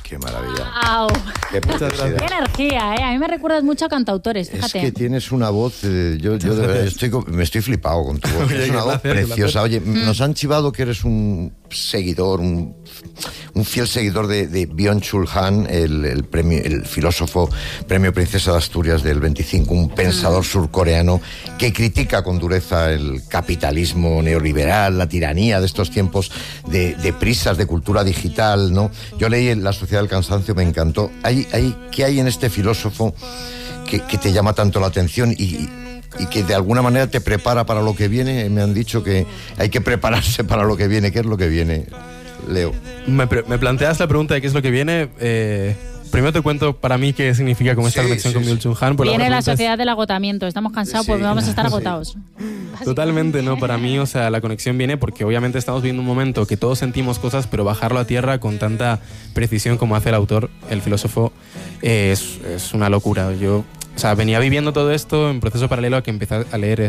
Qué maravilla. ¡Wow! Qué preciosidad. ¡Qué energía! A mí me recuerdas mucho a cantautores, fíjate. Es que tienes una voz, yo de verdad me estoy flipado con tu voz. Oye, es una voz preciosa. Oye, nos han chivado que eres un seguidor, un fiel seguidor de Byung-Chul Han, el filósofo, premio Princesa de Asturias del 25, un pensador surcoreano que critica con dureza el capitalismo neoliberal, la tiranía de estos tiempos de prisas, de cultura digital, ¿no? Yo leí La Sociedad del Cansancio, me encantó. ¿Qué hay en este filósofo que te llama tanto la atención y que de alguna manera te prepara para lo que viene? Me han dicho que hay que prepararse para lo que viene. ¿Qué es lo que viene, Leo? Me planteas la pregunta de qué es lo que viene. Primero te cuento para mí qué significa como esta conexión con Byung-Chul Han. Viene la sociedad del agotamiento. Estamos cansados, pues vamos a estar agotados. Totalmente, ¿no? Para mí, o sea, la conexión viene porque obviamente estamos viviendo un momento que todos sentimos cosas, pero bajarlo a tierra con tanta precisión como hace el autor, el filósofo, es una locura. Yo, o sea, venía viviendo todo esto en proceso paralelo a que empecé a leer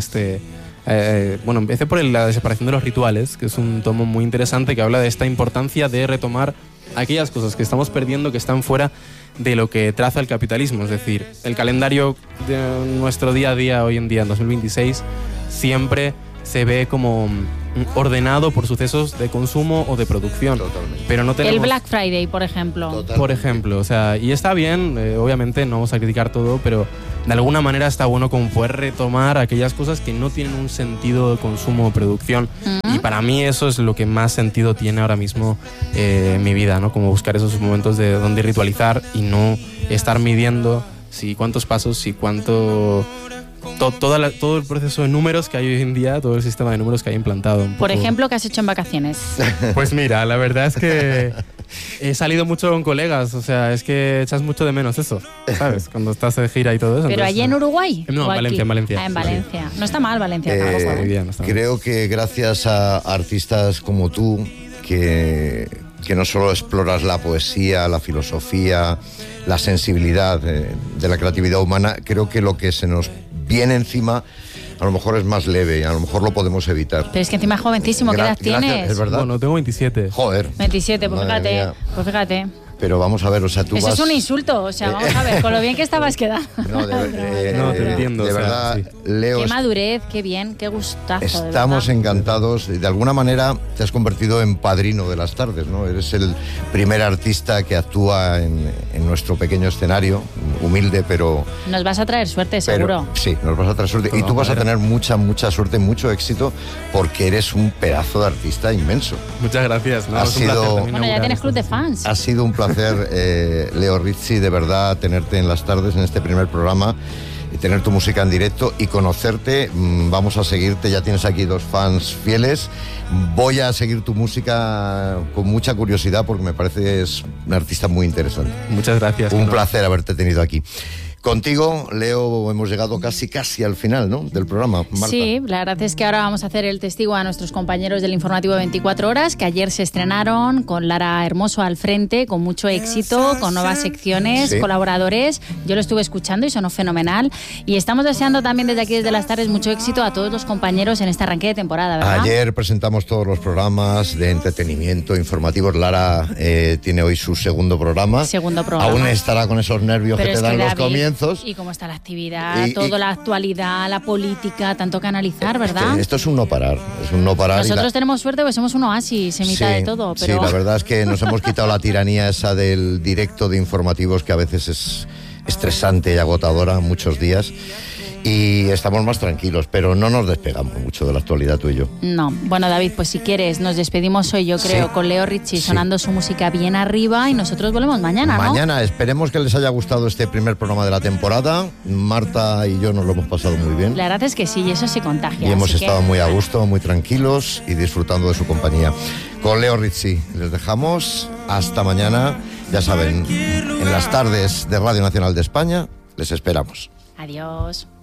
empecé por la desaparición de los rituales, que es un tomo muy interesante que habla de esta importancia de retomar aquellas cosas que estamos perdiendo, que están fuera de lo que traza el capitalismo. Es decir, el calendario de nuestro día a día hoy en día, en 2026, siempre se ve como ordenado por sucesos de consumo o de producción. Totalmente. Pero no tenemos... El Black Friday, por ejemplo. Totalmente. Por ejemplo, o sea, y está bien, obviamente no vamos a criticar todo, pero de alguna manera está bueno como poder retomar aquellas cosas que no tienen un sentido de consumo o producción. Y para mí eso es lo que más sentido tiene ahora mismo en mi vida, ¿no? Como buscar esos momentos de donde ritualizar y no estar midiendo cuántos pasos y cuánto... Todo el proceso de números que hay hoy en día, todo el sistema de números que hay implantado. Por ejemplo, ¿qué has hecho en vacaciones? Pues mira, la verdad es que he salido mucho con colegas, o sea, es que echas mucho de menos eso, ¿sabes? Cuando estás de gira y todo eso. ¿Pero allí en Uruguay? No, en Valencia. Ah, en Valencia. No está mal Valencia tampoco. Muy bien, no está mal. Creo que gracias a artistas como tú, que no solo exploras la poesía, la filosofía, la sensibilidad de la creatividad humana, creo que lo que se nos viene encima a lo mejor es más leve, a lo mejor lo podemos evitar. Pero es que encima es jovencísimo, ¿qué edad tienes? Es verdad. Bueno, tengo 27. Joder. 27, pues Madre fíjate, mía. pues fíjate. Pero vamos a ver, o sea, tú Eso vas... es un insulto, o sea, vamos a ver, con lo bien que estabas quedando. No, te entiendo. De o sea, verdad, sí. Leo, Qué madurez, qué bien, qué gustazo. de estamos verdad. encantados. De alguna manera te has convertido en padrino de las tardes, ¿no? Eres el primer artista que actúa en nuestro pequeño escenario, humilde, pero... Nos vas a traer suerte, seguro. Sí, nos vas a traer suerte. Y tú vas a tener mucha suerte, mucho éxito, porque eres un pedazo de artista inmenso. Muchas gracias. ¿No? Ha Es un placer sido- también Bueno, ya inaugurar tienes esto. club de fans. Ha sido un placer, Leo Rizzi, de verdad, tenerte en las tardes, en este primer programa, y tener tu música en directo y conocerte. Vamos a seguirte, ya tienes aquí 2 fans fieles. Voy a seguir tu música con mucha curiosidad porque me parece es un artista muy interesante. Muchas gracias. Un Kino. placer haberte tenido aquí. Contigo, Leo, hemos llegado casi al final, ¿no?, del programa, Marta. Sí, la verdad es que ahora vamos a hacer el testigo a nuestros compañeros del informativo 24 horas, que ayer se estrenaron con Lara Hermoso al frente, con mucho éxito, con nuevas secciones, Sí. colaboradores. Yo lo estuve escuchando y sonó fenomenal. Y estamos deseando también desde aquí, desde las tardes, mucho éxito a todos los compañeros en este arranque de temporada, ¿verdad? Ayer presentamos todos los programas de entretenimiento, informativos. Lara tiene hoy su segundo programa. Segundo programa. Aún estará con esos nervios Pero que es te dan los David, comienzos. y cómo está la actividad, Y- toda la actualidad, la política, tanto que analizar, ¿verdad? Esto es un no parar, es un no parar. Nosotros tenemos suerte porque somos un oasis en mitad de todo, pero... Sí, la verdad es que nos hemos quitado la tiranía esa del directo de informativos, que a veces es estresante y agotadora muchos días. Y estamos más tranquilos, pero no nos despegamos mucho de la actualidad, tú y yo. No. Bueno, David, pues si quieres, nos despedimos hoy, yo creo, Sí. con Leo Rizzi Sí. sonando su música bien arriba y nosotros volvemos mañana, ¿no? Mañana, esperemos que les haya gustado este primer programa de la temporada. Marta y yo nos lo hemos pasado muy bien. La verdad es que sí, y eso se contagia. Y hemos así que- estado muy a gusto, muy tranquilos y disfrutando de su compañía. Con Leo Rizzi les dejamos. Hasta mañana. Ya saben, en las tardes de Radio Nacional de España les esperamos. Adiós.